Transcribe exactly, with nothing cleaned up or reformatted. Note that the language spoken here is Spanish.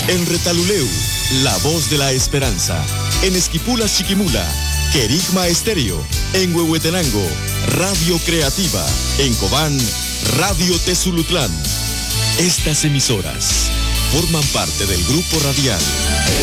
En Retaluleu, La Voz de la Esperanza. En Esquipula, Chiquimula, Querigma Estéreo. En Huehuetenango, Radio Creativa. En Cobán, Radio Tezulutlán. Estas emisoras forman parte del Grupo Radial